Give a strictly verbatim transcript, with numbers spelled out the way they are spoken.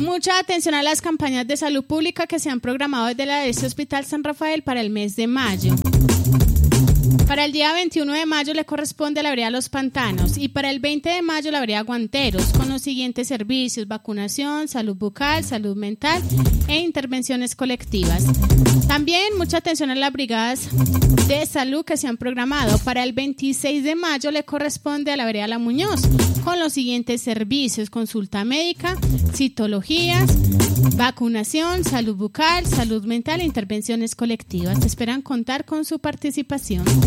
Mucha atención a las campañas de salud pública que se han programado desde la de este Hospital San Rafael para el mes de mayo. Para el día veintiuno de mayo le corresponde a la vereda Los Pantanos y para el veinte de mayo la vereda Guanteros, con los siguientes servicios: vacunación, salud bucal, salud mental e intervenciones colectivas. También mucha atención a las brigadas de salud que se han programado. Para el veintiséis de mayo le corresponde a la vereda La Muñoz, con los siguientes servicios: consulta médica, citologías, vacunación, salud bucal, salud mental e intervenciones colectivas. Esperan contar con su participación.